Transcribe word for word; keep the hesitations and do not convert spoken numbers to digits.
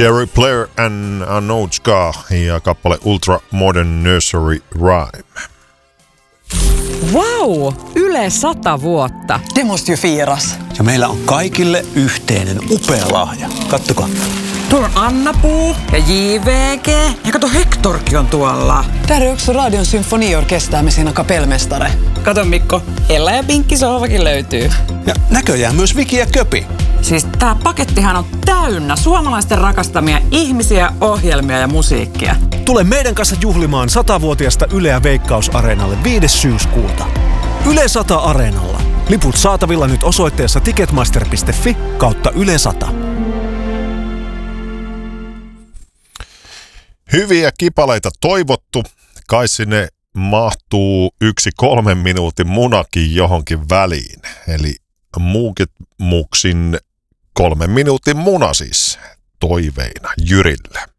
Jerry Blair and Anouchka ja kappale Ultra Modern Nursery Rhyme. Wow, Yle sata vuotta. Det måste ju firas. Ja meillä on kaikille yhteinen upea lahja. Kattokaa. Tuolla on Anna-Puu ja J V G. Ja kato, Hectorkin on tuolla. Där är också Radion symfoniorkester med sina kapellmästare. Kato Mikko, Ella ja Pinkki sohvakin löytyy. Ja näköjään myös Viki ja Köpi. Siis tää pakettihan on täynnä suomalaisten rakastamia ihmisiä, ohjelmia ja musiikkia. Tule meidän kanssa juhlimaan satavuotiaasta Yleä Veikkaus-areenalle viides syyskuuta. Yle sata Areenalla. Liput saatavilla nyt osoitteessa ticketmaster piste fi kautta Yle sata. Hyviä kipaleita toivottu. Kai sinne mahtuu yksi kolmen minuutin munakin johonkin väliin. Eli Muukit Muksin kolmen minuutin muna siis toiveina Jyrille.